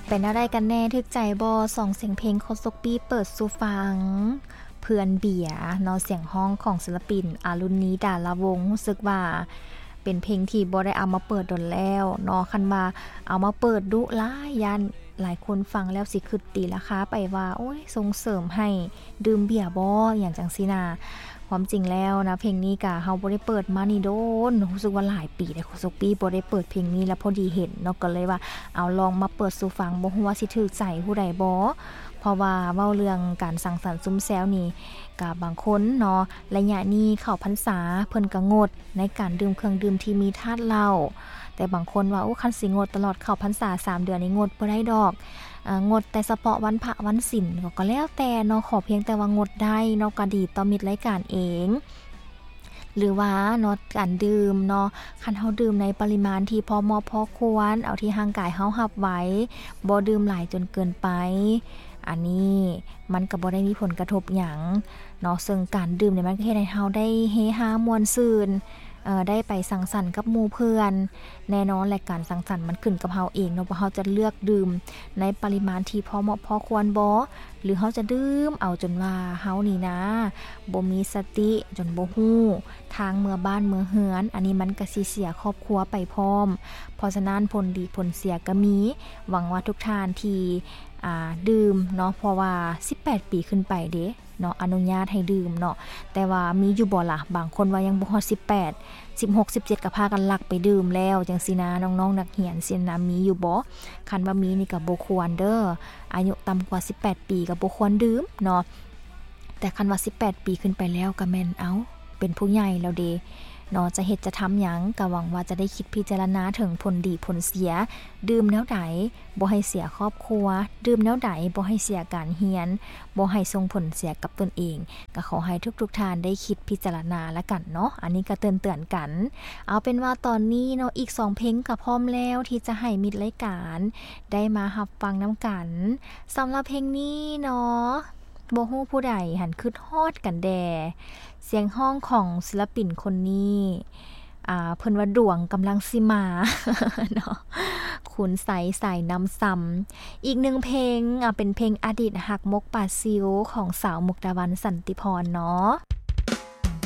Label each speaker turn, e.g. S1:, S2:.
S1: เป็นอะไรกันแน่ทึกใจบ่ส่องเสียงเพลงโคซกปี้เปิดสู่ฟังเพื่อนเบียเนาะเสียงห้องของศิลปินอารุณีดาลวงศ์รู้สึกว่าเป็นเพลงที่บ่ได้เอามาเปิดดนแล้วเนาะคันว่าเอามาเปิดดุหลายยันหลายคนฟังแล้วสิคิดตีราคาไปว่าโอ้ยส่งเสริมให้ดื่มเบียร์บ่อย่างจังซี่นะความจริงแล้วนะเพลงนี้ก็เฮาบ่ได้เปิดมานี่โดนรู้สึกว่าหลายปีแล้วโคซกปี้บ่ได้เปิดเพลงนี้แล้วพอดีเห็นเนาะก็เลยว่าเอาลองมาเปิดสู่ฟังบ่ฮู้ว่าสิถูกใจผู้ใดบ่เพราะว่าเว้าเรื่องการสังสรรค์ซุ้มแซวนี่ก็บางคนเนาะระยะนี้เข้าพรรษาเพิ่นก็งดในการดื่มเครื่องดื่มที่มีธาตุเหล้าแต่บางคนว่าโอ้คันสิงดตลอดเข้าพรรษา3เดือนนี่งดบ่ได้ดอกงดแต่เฉพาะวันพระวันศีลก็แล้วแต่เนาะขอเพียงแต่ว่างดได้เนาะก็ดีต่อมิตรรายการเองหรือว่าเนาะการดื่มเนาะคันเฮาดื่มในปริมาณที่พอเหมาะพอควรเอาที่ร่างกายเฮารับไหวบ่ดื่มหลายจนเกินไปอันนี้มันก็บ่ได้มีผลกระทบหยังเนาะซึ่งการดื่มเนี่ยมันก็เฮ็ดให้เฮาได้เฮฮามวนซื่นได้ไปสังสรรค์กับหมู่เพื่อนแน่นอนและการสังสรรค์มันขึ้นกับเฮาเองเนาะว่าเฮาจะเลือกดื่มในปริมาณที่พอเหมาะพอควรบ่หรือเฮาจะดื่มเอาจนว่าเฮานี่นะบ่มีสติจนบ่ฮู้ทางเมื่อบ้านเมื่อเฮือนอันนี้มันก็สิเสียครอบครัวไปพร้อมเพราะฉะนั้นผลดีผลเสียก็มีหวังว่าทุกท่านที่ดื่มเนาะเพราะว่า18ปีขึ้นไปเด้เนาะอนุญาตให้ดื่มเนาะแต่ว่ามีอยู่บ่ล่ะบางคนว่ายังบ่ฮอด18 16 17ก็พากันลักไปดื่มแล้วจังซี่นะน้องๆนักเรียนสินะมีอยู่บ่คันว่ามีนี่ก็บ่ควรเด้ออายุต่ำกว่า18ปีก็บ่ควรดื่มเนาะแต่คันว่า18ปีขึ้นไปแล้วก็แม่นเอาเป็นผู้ใหญ่แล้วเด้เนาะจะเฮ็ดจะทำหยังก็หวังว่าจะได้คิดพิจารณาถึงผลดีผลเสียดื่มแนวใดบ่ให้เสียครอบครัวดื่มแนวใดบ่ให้เสียการเรียนบ่ให้ส่งผลเสียกับตนเองก็ขอให้ทุกๆท่านได้คิดพิจารณาละกันเนาะอันนี้ก็เตือนกันเอาเป็นว่าตอนนี้เนาะอีก2เพลงก็พร้อมแล้วที่จะให้มิตรรายการได้มารับฟังนํกันสำหรับเพลงนี้เนาะบ่ฮู้ผู้ใดหันคิดฮอดกันแดเสียงห้องของศิลปินคนนี้เพิ่นว่าดวงกำลังสิมา เนาะคุณใสนำซ้ำอีกหนึ่งเพลงเป็นเพลงอดีตหักมกป่าซิวของสาวมุกดาวันสันติพรเนาะ